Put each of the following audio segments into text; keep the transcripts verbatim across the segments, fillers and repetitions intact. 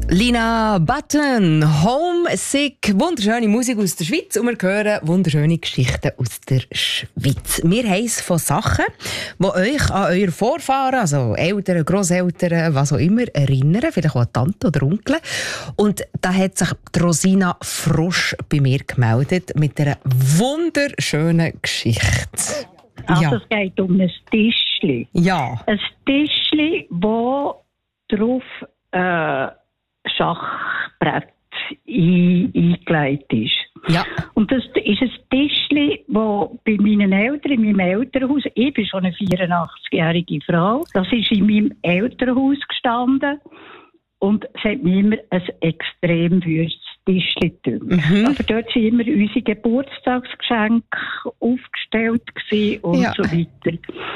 Lina Button, Homesick, wunderschöne Musik aus der Schweiz und wir hören wunderschöne Geschichten aus der Schweiz. Wir haben es von Sachen, die euch an eure Vorfahren, also Eltern, Grosseltern, was auch immer, erinnern, vielleicht auch an Tante oder Onkel. Und da hat sich die Rosina Frosch bei mir gemeldet mit einer wunderschönen Geschichte. Also Ja. es geht um ein Tischli. Ja. Ein Tischli, wo drauf äh, Schachbrett ein, eingelegt ist. Ja. Und das ist ein Tischli, wo bei meinen Eltern, in meinem Elternhaus, ich bin schon eine vierundachtzigjährige Frau, das ist in meinem Elternhaus gestanden und es hat mir immer ein extrem wüstes Tischli gedünkt. Mhm. Aber dort waren immer unsere Geburtstagsgeschenke aufgestellt gewesen und Ja. so weiter.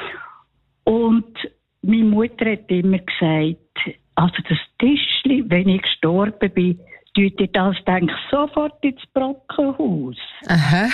Und meine Mutter hat immer gesagt, also das Tischli, wenn ich gestorben bin, tut ihr das, denke ich, sofort ins Brockenhaus. Aha.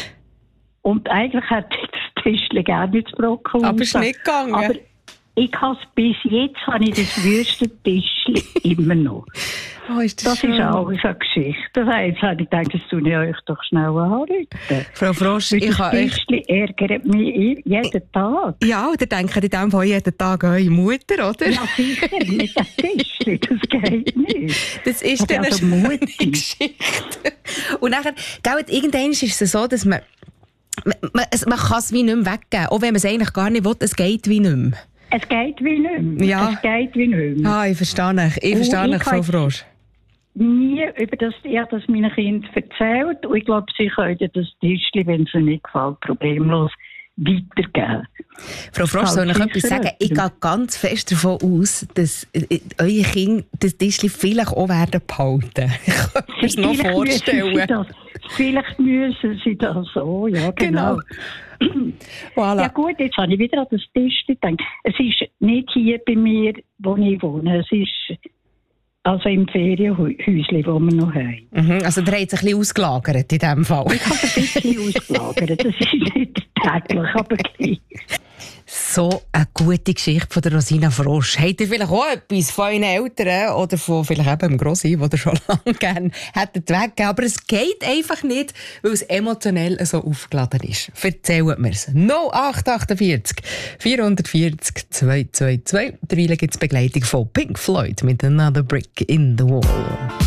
Und eigentlich hätte ich das Tischli gerne ins Brockenhaus. Aber es ist nicht gegangen. Aber ich habe bis jetzt habe ich das wüste Tischli immer noch. Oh, ist das Das schön. ist auch eine Geschichte. Das heißt, jetzt habe ich gedacht, das tue ich euch doch schnell anrufen. Frau Frosch, ich Das habe euch... Tischli ärgert mich jeden Tag. Ja, oder denkt in dem Fall jeden Tag an eure Mutter, oder? Ja, sicher, mit dem Tischli, das geht nicht. Das ist Aber dann eine also schöne mutig. Geschichte. Und nachher, gell, irgendwann ist es so, dass man... Man, man, es- man kann es wie nicht mehr weggeben. Auch wenn man es eigentlich gar nicht will, es geht wie nicht mehr. Es geht wie nicht mehr. Ja. Es geht wie nicht mehr. Ah, ich verstehe dich. Ich Oh, verstehe ich dich, Frau kann- Frosch. Nie über das, ich habe das meinen Kindern erzählt und ich glaube, sie können das Tischli, wenn es ihnen nicht gefällt, problemlos weitergeben. Frau Frosch, soll ich Halt etwas sicher sagen? Ich gehe ganz fest davon aus, dass äh, eure Kinder das Tischli vielleicht auch werden behalten. Ich kann mir das noch Vielleicht müssen sie vorstellen. das, vielleicht müssen sie das so, ja genau. Genau. Voilà. Ja gut, jetzt habe ich wieder an das Tischli gedacht. Es ist nicht hier bei mir, wo ich wohne. Es ist also im Ferienhäuschen, wo wir noch haben. Mhm, also der hat sich ein bisschen ausgelagert in diesem Fall. Ich habe ein bisschen ausgelagert. Das ist nicht täglich, aber gleich. So eine gute Geschichte von der Rosina Frosch. Habt ihr vielleicht auch etwas von euren Eltern oder von vielleicht eben dem Grossi, den ihr schon lange gerne hättet weggegeben? Aber es geht einfach nicht, weil es emotionell so aufgeladen ist. Erzählt mir es. null acht achtundvierzig vierhundertvierzig zweihundertzweiundzwanzig. Derweil gibt es Begleitung von Pink Floyd mit «Another Brick in the Wall».